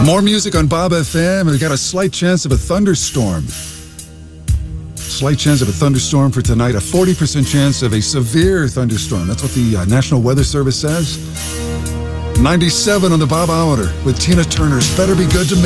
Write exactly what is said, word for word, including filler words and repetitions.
More music on Bob F M. We've got a slight chance of a thunderstorm. Slight chance of a thunderstorm for tonight. A forty percent chance of a severe thunderstorm. That's what the uh, National Weather Service says. ninety-seven on the Bob Hour with Tina Turner's Better Be Good to Me.